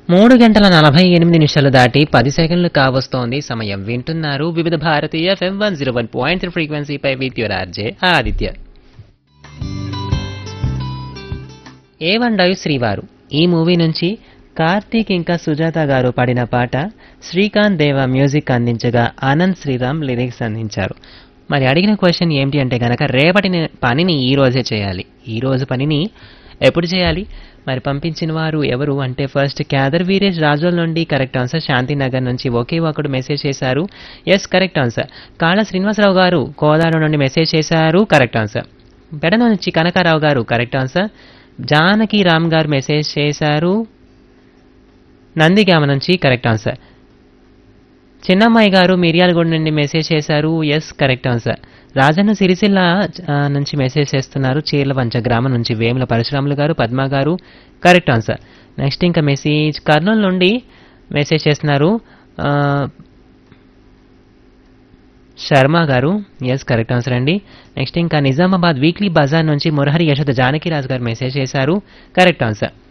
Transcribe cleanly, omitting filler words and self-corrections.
3 గంటల 48 నిమిషాలు దాటి 10 సెకండ్లు కావస్తోంది సమయం. వింటున్నారు వివిధ భారతీయ FM 101.3 ఫ్రీక్వెన్సీపై with your RJ Aditya. ఏవండాయు శ్రీవారు ఈ మూవీ నుంచి కార్తీక్ ఇంకా సుజాత గారు పాడిన పాట శ్రీకాంత్ దేవ మ్యూజిక్ అందించగా ఆనంద్ శ్రీరామ్ లిరిక్స్ అందించారు. మరి అడిగిన క్వశ్చన్ ఏంటి అంటే గనక రేపటి పనిని ఈ రోజే చేయాలి. ఈ రోజు పనిని ఎప్పుడు చేయాలి? మరి పంపించిన వారు ఎవరు అంటే ఫస్ట్ క్యాదర్ వీరేష్ రాజోల్ నుండి కరెక్ట్ ఆన్సర్, శాంతినగర్ నుంచి ఒకే ఒకడు మెసేజ్ చేశారు, ఎస్ కరెక్ట్ ఆన్సర్. కాళ్ళ శ్రీనివాసరావు గారు కోదాడ నుండి మెసేజ్ చేశారు, కరెక్ట్ ఆన్సర్. పెడన నుంచి కనకారావు గారు కరెక్ట్ ఆన్సర్. జానకి రామ్ గారు మెసేజ్ చేశారు, నందిగామ నుంచి కరెక్ట్ ఆన్సర్. చిన్నమ్మాయి గారు మిర్యాలగూడ నుండి మెసేజ్ చేశారు, yes correct answer. Rajanna Sircilla నుంచి మెసేజ్ చేస్తున్నారు, చీర్లవంచ గ్రామం నుంచి వేముల పరశురాములు గారు, పద్మ గారు కరెక్ట్ ఆన్సర్. నెక్స్ట్ ఇంకా మెసేజ్ కర్నూలు నుండి మెసేజ్ చేస్తున్నారు శర్మ గారు, ఎస్ కరెక్ట్ ఆన్సర్ అండి. నెక్స్ట్ ఇంకా నిజామాబాద్ వీక్లీ బజార్ నుంచి మురహరి యశోద జానకిరాజు గారు మెసేజ్ చేశారు, కరెక్ట్ ఆన్సర్.